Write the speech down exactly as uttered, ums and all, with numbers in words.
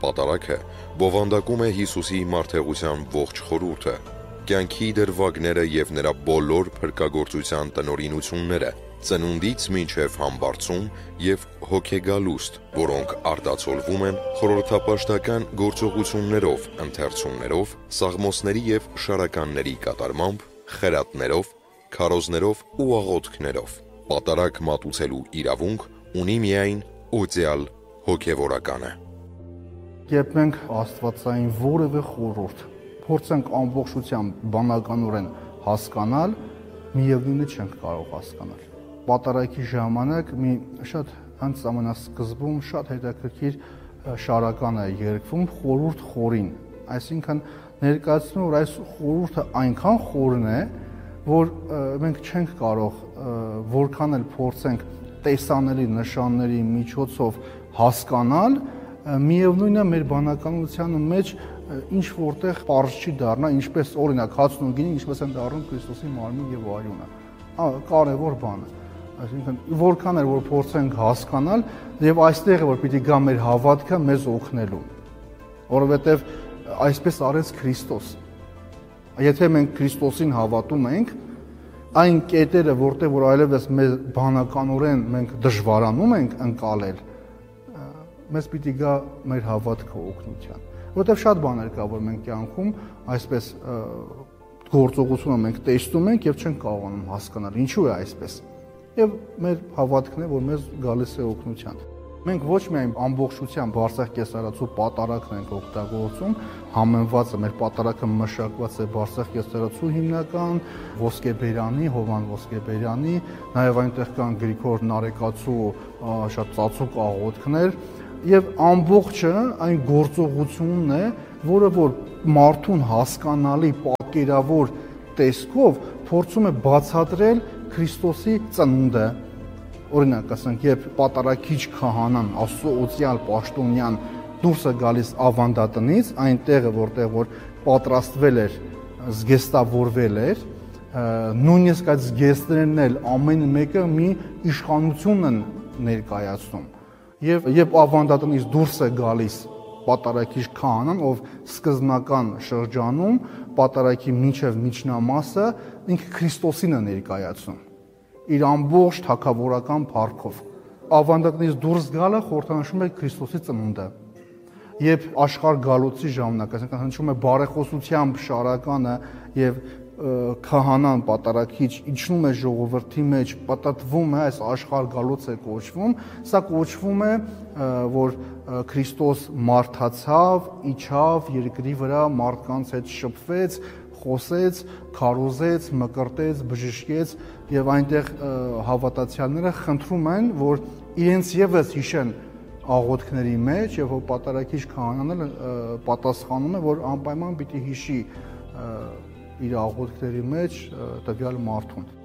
Պատարագը բովանդակում է Հիսուսի մարդեղության ողջ խորհուրդը, կյանքի դրվագները և նրա բոլոր փրկագործության տնօրինությունները, ծնունդից մինչև համբարձում և հոգեգալուստ, որոնք արտացոլվում են խորհրդապաշտական գործողություններով, ընթերցումներով, սաղմոսների և շարականների կատարմամբ, խրատներով, քարոզներով ու աղոթքներով։ Պատարագ մատուցելու իրավունք ունի միայն օծյալ հոգևորականը։ Երբ մենք աստվածային որևէ խորհուրդ փորձենք ամբողջությամբ բանականորեն հասկանալ, միևնույնն է չենք կարող հասկանալ։ Պատարագի ժամանակ մի շատ հենց ամենասկզբում շատ հետաքրքիր շարական է երգվում խորհուրդ խորին, այսինքն ներկայացնում որ այս խորհուրդը այնքան խորն է, որ մենք չենք կարող որքան էլ փորձենք տեսանելի նշանների միջոցով հասկանալ, միևնույնն է մեր բանականության մեջ ինչ որտեղ պարզ չի դառնա, ինչպես օրինակ հացն ու գինին, ինչպես են դառնում Քրիստոսի մարմինը եւ արյունը։ Կարևոր բան է։ Այսինքն որքան էլ որ փորձենք հասկանալ եւ այստեղ է որ պիտի գա մեր հավատքը մեզ օգնելու, որովհետեւ այսպես արեց Քրիստոս։ Եթե մենք Քրիստոսին հավատում ենք, այն կետերը, որտեղ որ այլևս մեր բանականորեն մենք դժվարանում ենք ընկալել, մեզ պիտի գա մեր հավատքը օգնության։ Որտեղ շատ բաներ կա, որ մենք կյանքում այսպես գործողությունը մենք տեսնում ենք եւ չենք կարողանում հասկանալ ինչու է այսպես։ Եվ մեր հավատքն է, որ մեզ գալիս է օգնության։ Մենք ոչ միայն ամբողջությամբ Բարսեղ կեսարացու պատարագն ենք օգտագործում, համեմված է մեր պատարագը մշակված է Բարսեղ կեսարացու հիմնական ոսկեբերանի, Հովան ոսկեբերանի, նաև այնտեղ կան Գրիգոր Նարեկացու շատ ծածուկ աղոթքներ, եւ ամբողջը այն գործողությունն է, որը որ մարդուն հասկանալի պատկերավոր տեսքով փորձում է բացատրել Քրիստոսի ծնունդը։ Օրինակ, ասենք, երբ պատարագիչ քահանան Աստծո օծյալ պաշտոնյան դուրս է գալիս ավանդատնից, այն տեղը, որտեղ որ պատրաստվել էր, զգեստավորվել էր, նույնիսկ այդ զգեստներն էլ ամեն մեկը մի իշխանություն են ներկայացնում։ Եվ երբ ավանդատնից դուրս է գալիս պատարագիչ քահանան, ով սկզբնական շրջանում պատարագի մինչև միջնամասը ինքը Քրիստոսին է ներկայացնում իր ամբողջ թագավորական փառքով։ Ավանդատնից դուրս գալը խորհրդանշում է Քրիստոսի ծնունդը։ Երբ աշխարհ գալոցի ժամանակ, այսինքն հնչում է բարեխոսությամբ շարականը եւ քահանան պատարագիչ իջնում է ժողովրդի մեջ, պատտվում է, այս աշխարհ գալոց է կոչվում, սա կոչվում է, որ Քրիստոս մարդացավ, իջավ երկրի վրա, մարդկանց հետ շփվեց, խոսեց, քարոզեց, մկրտեց, բժշկեց եւ այնտեղ հավատացյալները խնդրում են, որ իրենց եւս հիշեն աղոթքների մեջ եւ որ պատարագիչ քահանան պատասխանում է, որ անպայման պիտի հիշի իր աղոթքների մեջ տվյալ մարդուն։